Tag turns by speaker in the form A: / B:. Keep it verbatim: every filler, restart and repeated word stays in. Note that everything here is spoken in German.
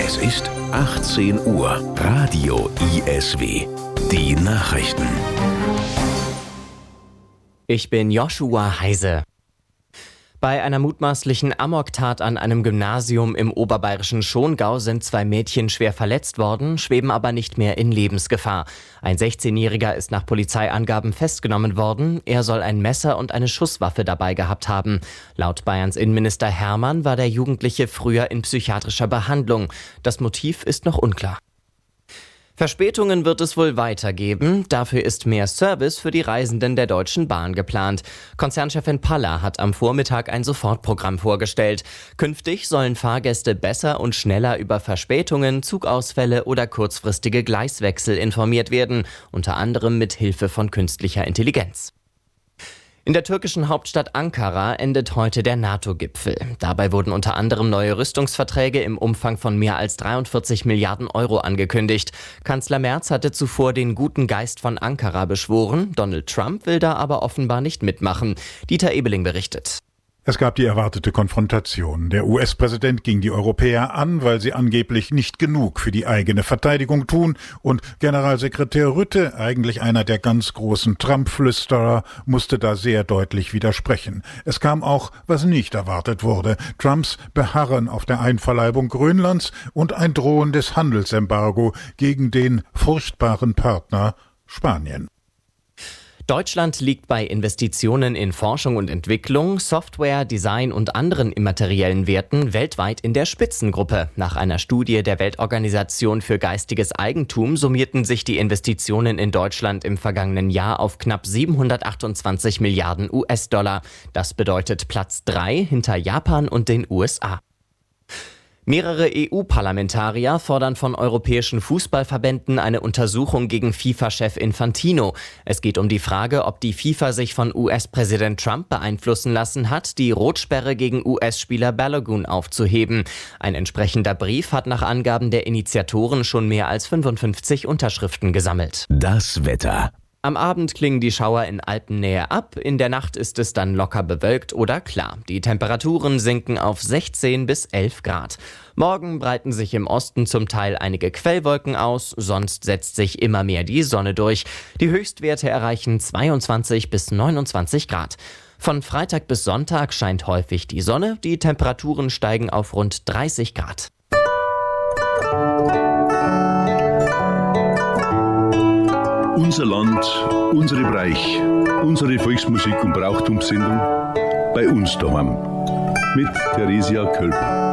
A: Es ist achtzehn Uhr. Radio I S W. Die Nachrichten.
B: Ich bin Joshua Heise. Bei einer mutmaßlichen Amoktat an einem Gymnasium im oberbayerischen Schongau sind zwei Mädchen schwer verletzt worden, schweben aber nicht mehr in Lebensgefahr. Ein sechzehnjähriger ist nach Polizeiangaben festgenommen worden. Er soll ein Messer und eine Schusswaffe dabei gehabt haben. Laut Bayerns Innenminister Hermann war der Jugendliche früher in psychiatrischer Behandlung. Das Motiv ist noch unklar. Verspätungen wird es wohl weitergeben. Dafür ist mehr Service für die Reisenden der Deutschen Bahn geplant. Konzernchefin Paller hat am Vormittag ein Sofortprogramm vorgestellt. Künftig sollen Fahrgäste besser und schneller über Verspätungen, Zugausfälle oder kurzfristige Gleiswechsel informiert werden, unter anderem mit Hilfe von künstlicher Intelligenz. In der türkischen Hauptstadt Ankara endet heute der NATO-Gipfel. Dabei wurden unter anderem neue Rüstungsverträge im Umfang von mehr als dreiundvierzig Milliarden Euro angekündigt. Kanzler Merz hatte zuvor den guten Geist von Ankara beschworen. Donald Trump will da aber offenbar nicht mitmachen. Dieter Ebeling berichtet.
C: Es gab die erwartete Konfrontation. Der U S-Präsident ging die Europäer an, weil sie angeblich nicht genug für die eigene Verteidigung tun. Und Generalsekretär Rutte, eigentlich einer der ganz großen Trump-Flüsterer, musste da sehr deutlich widersprechen. Es kam auch, was nicht erwartet wurde: Trumps Beharren auf der Einverleibung Grönlands und ein drohendes Handelsembargo gegen den furchtbaren Partner Spanien.
B: Deutschland liegt bei Investitionen in Forschung und Entwicklung, Software, Design und anderen immateriellen Werten weltweit in der Spitzengruppe. Nach einer Studie der Weltorganisation für geistiges Eigentum summierten sich die Investitionen in Deutschland im vergangenen Jahr auf knapp siebenhundertachtundzwanzig Milliarden U S-Dollar. Das bedeutet Platz drei hinter Japan und den U S A. Mehrere E U-Parlamentarier fordern von europäischen Fußballverbänden eine Untersuchung gegen FIFA-Chef Infantino. Es geht um die Frage, ob die FIFA sich von U S-Präsident Trump beeinflussen lassen hat, die Rotsperre gegen U S-Spieler Balogun aufzuheben. Ein entsprechender Brief hat nach Angaben der Initiatoren schon mehr als fünfundfünfzig Unterschriften gesammelt.
A: Das Wetter.
B: Am Abend klingen die Schauer in Alpennähe ab, in der Nacht ist es dann locker bewölkt oder klar. Die Temperaturen sinken auf sechzehn bis elf Grad. Morgen breiten sich im Osten zum Teil einige Quellwolken aus, sonst setzt sich immer mehr die Sonne durch. Die Höchstwerte erreichen zweiundzwanzig bis neunundzwanzig Grad. Von Freitag bis Sonntag scheint häufig die Sonne, die Temperaturen steigen auf rund dreißig Grad.
D: Unser Land, unsere Bereich, unsere Volksmusik und Brauchtumssendung bei uns daheim mit Theresia Kölb.